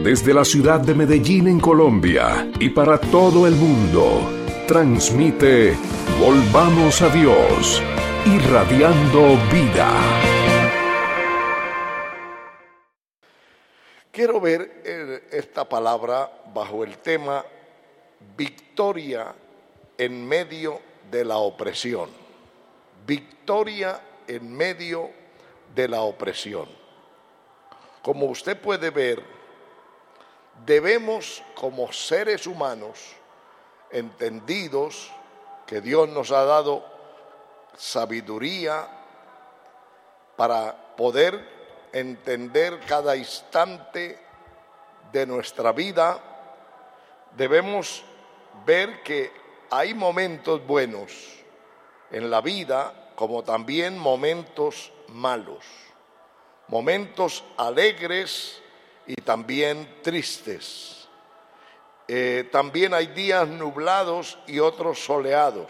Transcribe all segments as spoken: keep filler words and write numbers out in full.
Desde la ciudad de Medellín en Colombia y para todo el mundo, transmite Volvamos a Dios, irradiando vida. Quiero ver esta palabra bajo el tema victoria en medio de la opresión. Victoria en medio de la opresión. Como usted puede ver, debemos como seres humanos entendidos que Dios nos ha dado sabiduría para poder entender cada instante de nuestra vida, debemos ver que hay momentos buenos en la vida como también momentos malos, momentos alegres y también tristes. Eh, también hay días nublados y otros soleados.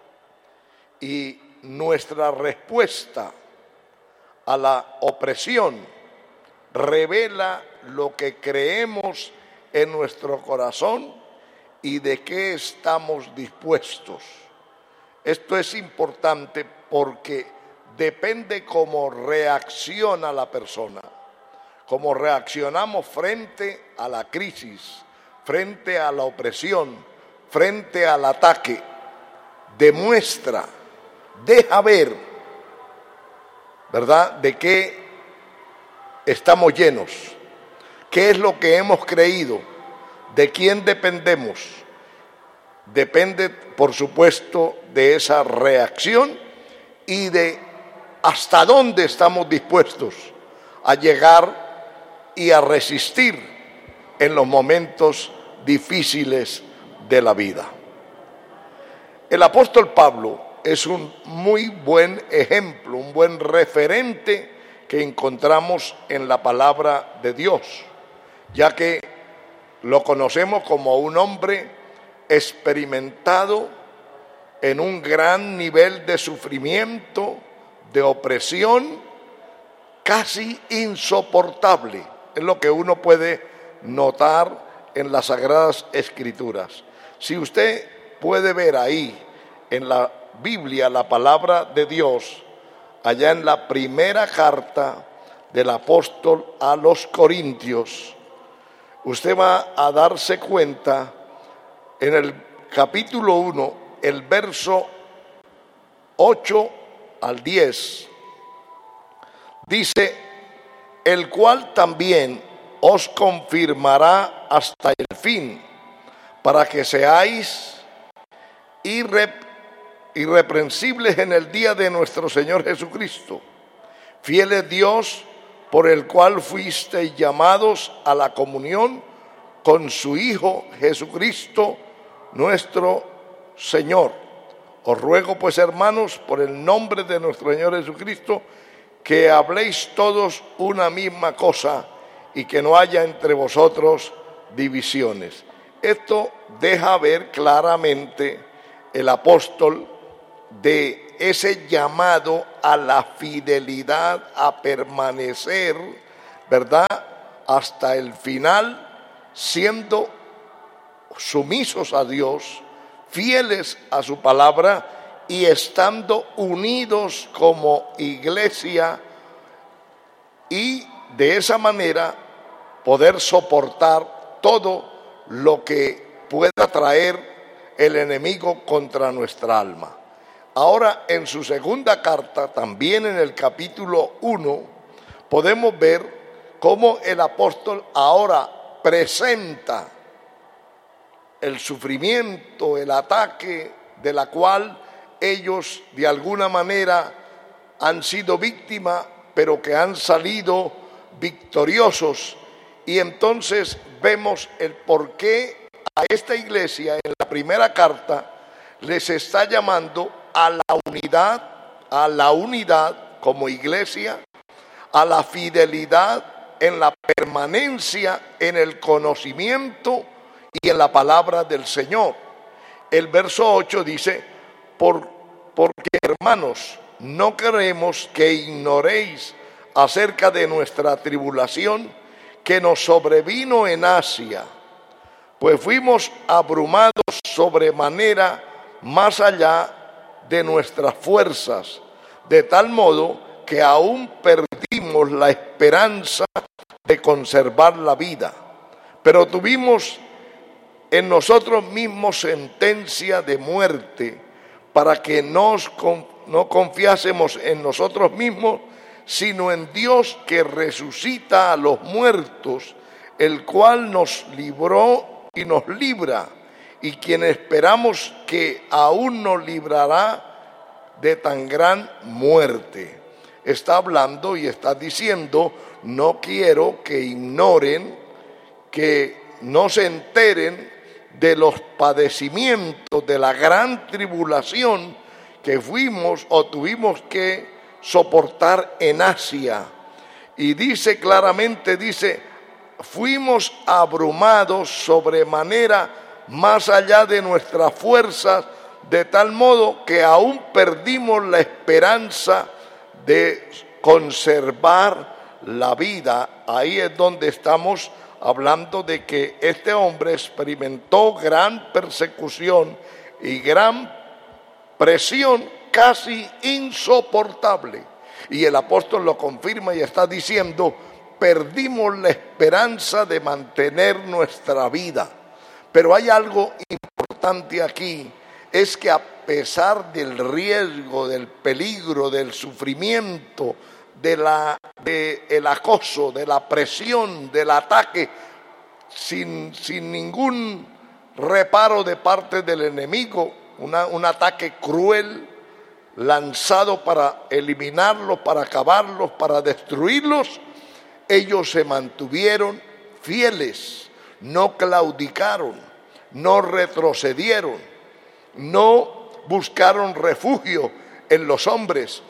Y nuestra respuesta a la opresión revela lo que creemos en nuestro corazón y de qué estamos dispuestos. Esto es importante porque depende cómo reacciona la persona, cómo reaccionamos frente a la crisis, frente a la opresión, frente al ataque. Demuestra, deja ver, ¿verdad?, de qué estamos llenos, qué es lo que hemos creído, de quién dependemos. Depende, por supuesto, de esa reacción y de hasta dónde estamos dispuestos a llegar y a resistir en los momentos difíciles de la vida. El apóstol Pablo es un muy buen ejemplo, un buen referente que encontramos en la palabra de Dios, ya que lo conocemos como un hombre experimentado en un gran nivel de sufrimiento, de opresión, casi insoportable. Es lo que uno puede notar en las Sagradas Escrituras. Si usted puede ver ahí en la Biblia la palabra de Dios, allá en la primera carta del apóstol a los Corintios, usted va a darse cuenta en el capítulo uno, el verso ocho al diez, dice: el cual también os confirmará hasta el fin, para que seáis irre, irreprensibles en el día de nuestro Señor Jesucristo. Fiel es Dios, por el cual fuisteis llamados a la comunión con su Hijo Jesucristo, nuestro Señor. Os ruego pues, hermanos, por el nombre de nuestro Señor Jesucristo, que habléis todos una misma cosa y que no haya entre vosotros divisiones. Esto deja ver claramente el apóstol de ese llamado a la fidelidad, a permanecer, ¿verdad?, hasta el final, siendo sumisos a Dios, fieles a su palabra y estando unidos como iglesia, y de esa manera poder soportar todo lo que pueda traer el enemigo contra nuestra alma. Ahora, en su segunda carta, también en el capítulo uno, podemos ver cómo el apóstol ahora presenta el sufrimiento, el ataque de la cual ellos de alguna manera han sido víctimas, pero que han salido victoriosos. Y entonces vemos el por qué a esta iglesia en la primera carta les está llamando a la unidad, a la unidad como iglesia, a la fidelidad en la permanencia en el conocimiento y en la palabra del Señor. El verso ocho dice: Por, porque hermanos, no queremos que ignoréis acerca de nuestra tribulación, que nos sobrevino en Asia, pues fuimos abrumados sobremanera más allá de nuestras fuerzas, de tal modo que aún perdimos la esperanza de conservar la vida, pero tuvimos en nosotros mismos sentencia de muerte, para que nos, no confiásemos en nosotros mismos, sino en Dios que resucita a los muertos, el cual nos libró y nos libra, y quien esperamos que aún nos librará de tan gran muerte. Está hablando y está diciendo, no quiero que ignoren, que no se enteren de los padecimientos, de la gran tribulación que fuimos o tuvimos que soportar en Asia. Y dice claramente, dice, fuimos abrumados sobremanera más allá de nuestras fuerzas, de tal modo que aún perdimos la esperanza de conservar la vida. Ahí es donde estamos hablando de que este hombre experimentó gran persecución y gran presión casi insoportable. Y el apóstol lo confirma y está diciendo, perdimos la esperanza de mantener nuestra vida. Pero hay algo importante aquí, es que a pesar del riesgo, del peligro, del sufrimiento, de la, de el acoso, de la presión, del ataque, sin, sin ningún reparo de parte del enemigo, una, un ataque cruel, lanzado para eliminarlos, para acabarlos, para destruirlos, ellos se mantuvieron fieles, no claudicaron, no retrocedieron, no buscaron refugio en los hombres,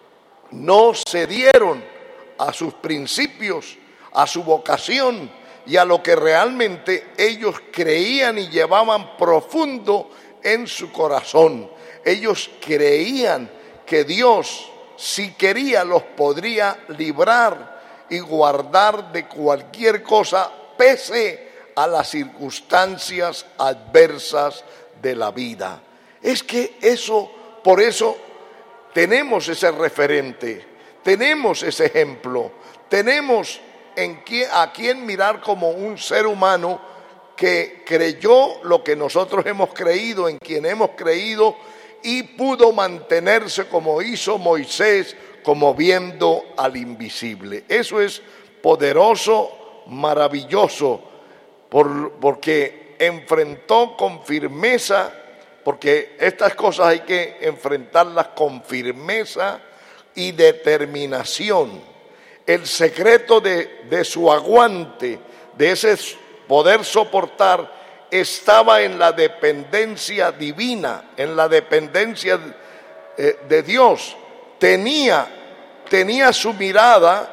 no cedieron a sus principios, a su vocación y a lo que realmente ellos creían y llevaban profundo en su corazón. Ellos creían que Dios, si quería, los podría librar y guardar de cualquier cosa, pese a las circunstancias adversas de la vida. Es que eso, por eso tenemos ese referente, tenemos ese ejemplo, tenemos en quien, a quien mirar como un ser humano que creyó lo que nosotros hemos creído, en quien hemos creído, y pudo mantenerse como hizo Moisés, como viendo al invisible. Eso es poderoso, maravilloso, por, porque enfrentó con firmeza, porque estas cosas hay que enfrentarlas con firmeza y determinación. El secreto de, de su aguante, de ese poder soportar, estaba en la dependencia divina, en la dependencia de, de Dios. Tenía, tenía su mirada,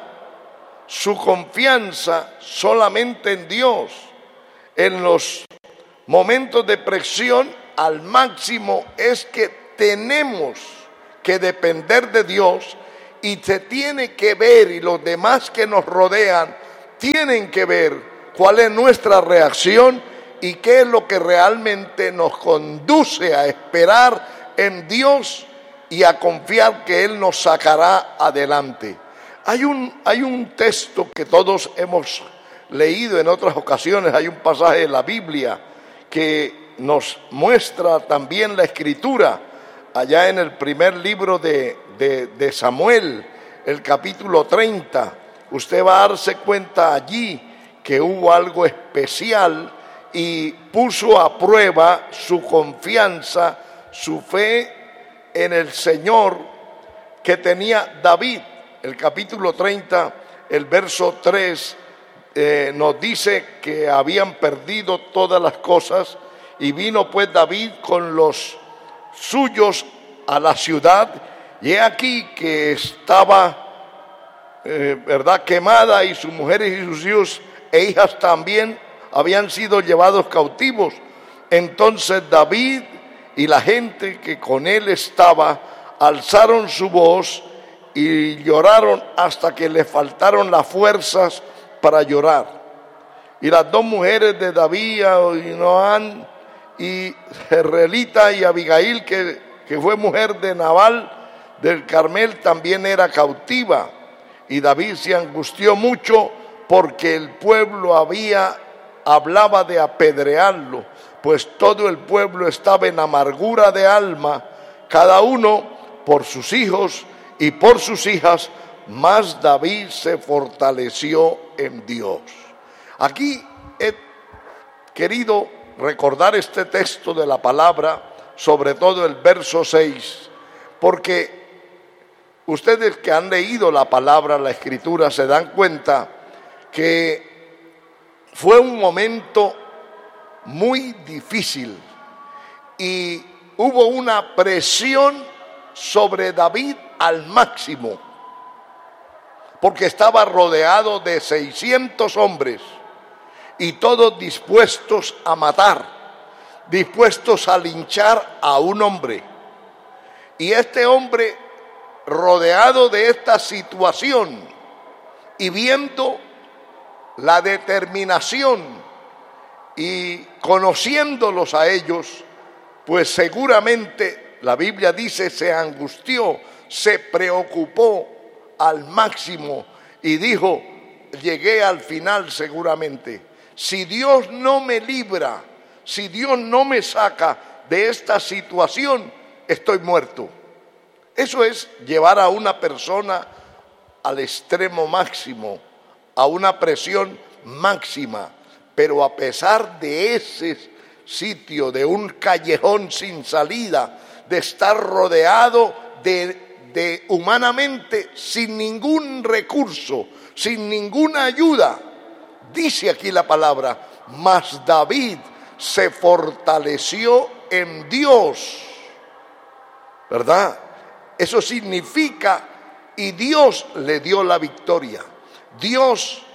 su confianza solamente en Dios. En los momentos de presión, al máximo es que tenemos que depender de Dios y se tiene que ver, y los demás que nos rodean tienen que ver cuál es nuestra reacción y qué es lo que realmente nos conduce a esperar en Dios y a confiar que Él nos sacará adelante. Hay un, hay un texto que todos hemos leído en otras ocasiones, hay un pasaje de la Biblia que nos muestra también la Escritura, allá en el primer libro de, de, de Samuel, el capítulo treinta. Usted va a darse cuenta allí que hubo algo especial y puso a prueba su confianza, su fe en el Señor que tenía David. El capítulo treinta, el verso tres, eh, nos dice que habían perdido todas las cosas, y vino pues David con los suyos a la ciudad, y he aquí que estaba, eh, verdad, quemada, y sus mujeres y sus hijos e hijas también habían sido llevados cautivos. Entonces David y la gente que con él estaba alzaron su voz y lloraron hasta que le faltaron las fuerzas para llorar. y las dos mujeres de David, Ahinoam y Jezreelita, y Abigail, que, que fue mujer de Nabal del Carmel, también era cautiva. Y David se angustió mucho porque el pueblo había, hablaba de apedrearlo, pues todo el pueblo estaba en amargura de alma, cada uno por sus hijos y por sus hijas, mas David se fortaleció en Dios. Aquí he querido recordar este texto de la palabra, sobre todo el verso seis, porque ustedes que han leído la palabra, la escritura, se dan cuenta que fue un momento muy difícil y hubo una presión sobre David al máximo, porque estaba rodeado de seiscientos hombres y todos dispuestos a matar, dispuestos a linchar a un hombre. Y este hombre, rodeado de esta situación y viendo la determinación y conociéndolos a ellos, pues seguramente la Biblia dice se angustió, se preocupó al máximo y dijo, llegué al final seguramente, si Dios no me libra, si Dios no me saca de esta situación, estoy muerto. Eso es llevar a una persona al extremo máximo, a una presión máxima. Pero a pesar de ese sitio, de un callejón sin salida, de estar rodeado de, de humanamente sin ningún recurso, sin ninguna ayuda, dice aquí la palabra, mas David se fortaleció en Dios, ¿verdad? Eso significa, y Dios le dio la victoria. Dios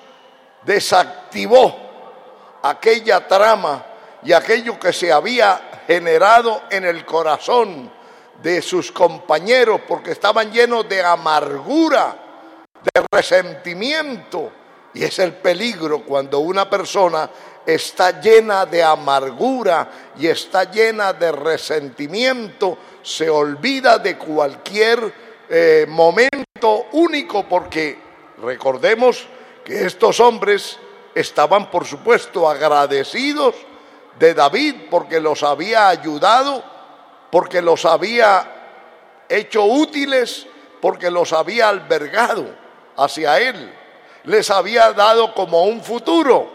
desactivó aquella trama y aquello que se había generado en el corazón de sus compañeros, porque estaban llenos de amargura, de resentimiento. Y es el peligro cuando una persona está llena de amargura y está llena de resentimiento, se olvida de cualquier eh, momento único, porque recordemos que estos hombres estaban, por supuesto, agradecidos de David porque los había ayudado, porque los había hecho útiles, porque los había albergado hacia él, les había dado como un futuro.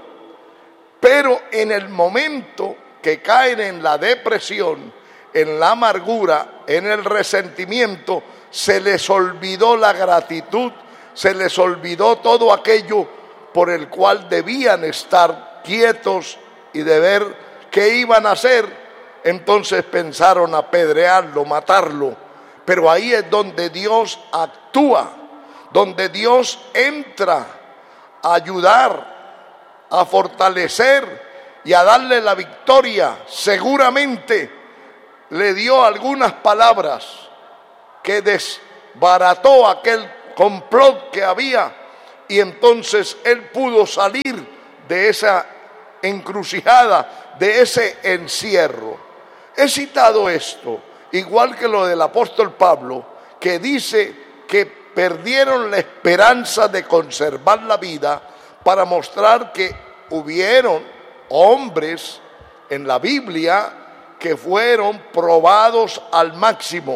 Pero en el momento que caen en la depresión, en la amargura, en el resentimiento, se les olvidó la gratitud, se les olvidó todo aquello por el cual debían estar quietos y de ver qué iban a hacer. Entonces pensaron apedrearlo, matarlo. Pero ahí es donde Dios actúa, donde Dios entra a ayudar, a fortalecer y a darle la victoria. Seguramente le dio algunas palabras que desbarató aquel complot que había, y entonces él pudo salir de esa encrucijada, de ese encierro. He citado esto, igual que lo del apóstol Pablo, que dice que perdieron la esperanza de conservar la vida, para mostrar que hubieron hombres en la Biblia que fueron probados al máximo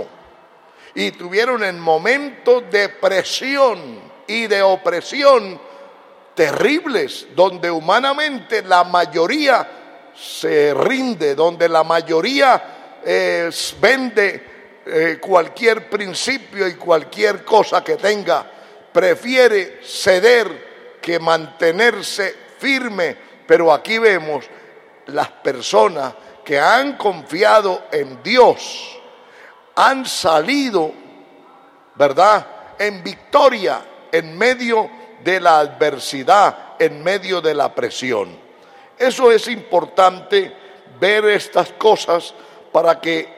y tuvieron en momentos de presión y de opresión terribles, donde humanamente la mayoría se rinde, donde la mayoría eh, vende eh, cualquier principio y cualquier cosa que tenga, prefiere ceder que mantenerse firme. Pero aquí vemos las personas que han confiado en Dios, han salido, ¿verdad?, en victoria en medio de la adversidad, en medio de la presión. Eso es importante, ver estas cosas para que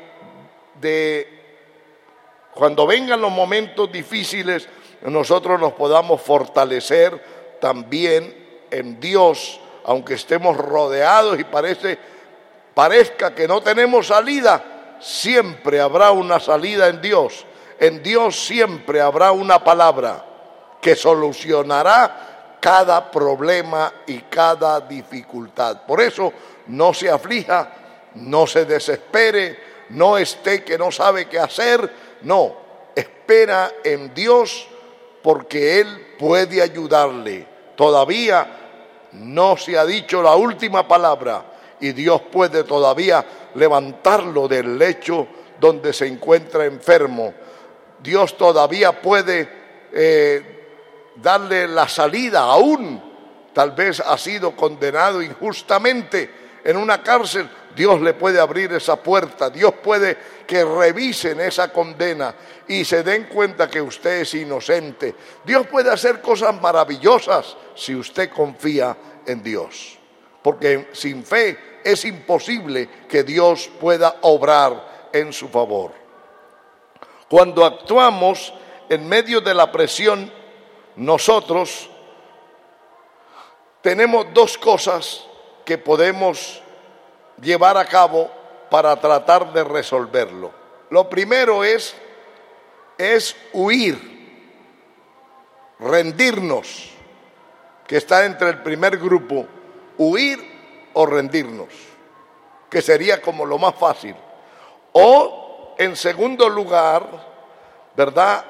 de cuando vengan los momentos difíciles nosotros nos podamos fortalecer también en Dios, aunque estemos rodeados y parece, parezca que no tenemos salida, siempre habrá una salida en Dios. En Dios siempre habrá una palabra que solucionará cada problema y cada dificultad. Por eso no se aflija, no se desespere, no esté que no sabe qué hacer. No, espera en Dios porque Él puede ayudarle. Todavía no se ha dicho la última palabra y Dios puede todavía levantarlo del lecho donde se encuentra enfermo. Dios todavía puede eh, darle la salida, aún tal vez ha sido condenado injustamente en una cárcel. Dios le puede abrir esa puerta, Dios puede que revisen esa condena y se den cuenta que usted es inocente. Dios puede hacer cosas maravillosas si usted confía en Dios, porque sin fe es imposible que Dios pueda obrar en su favor. Cuando actuamos en medio de la presión, nosotros tenemos dos cosas que podemos llevar a cabo para tratar de resolverlo. Lo primero es, es huir, rendirnos, que está entre el primer grupo, huir o rendirnos, que sería como lo más fácil. O, en segundo lugar, ¿verdad?,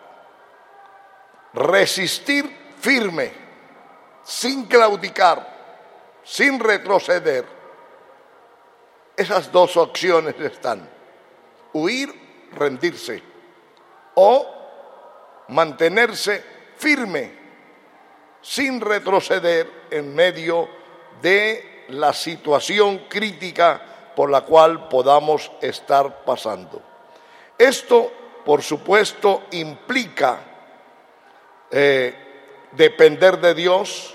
resistir firme, sin claudicar, sin retroceder. Esas dos opciones están: huir, rendirse, o mantenerse firme, sin retroceder en medio de la situación crítica por la cual podamos estar pasando. Esto, por supuesto, implica eh, depender de Dios,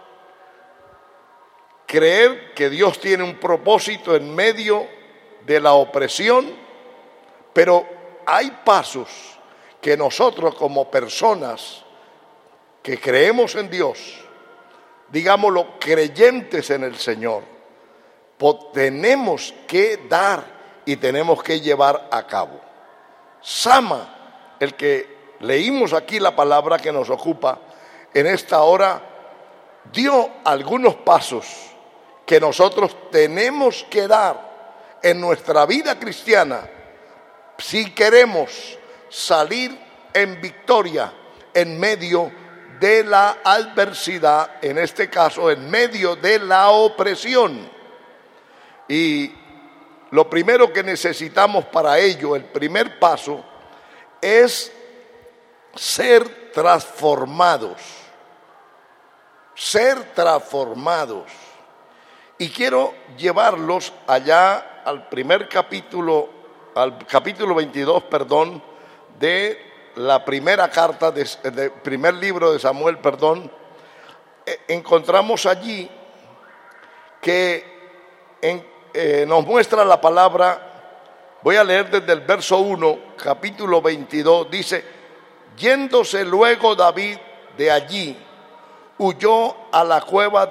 creer que Dios tiene un propósito en medio de la opresión, pero hay pasos que nosotros como personas que creemos en Dios, digámoslo, creyentes en el Señor, tenemos que dar y tenemos que llevar a cabo. Sama, el que leímos aquí la palabra que nos ocupa en esta hora, dio algunos pasos que nosotros tenemos que dar en nuestra vida cristiana si queremos salir en victoria en medio de la adversidad, en este caso en medio de la opresión. Y lo primero que necesitamos para ello, el primer paso, es ser transformados, ser transformados. Y quiero llevarlos allá al primer capítulo, al capítulo veintidós, perdón, de la primera carta, de, del primer libro de Samuel, perdón. Eh, encontramos allí que en, eh, nos muestra la palabra. Voy a leer desde el verso uno, capítulo veintidós, dice: yéndose luego David de allí, huyó a la cueva de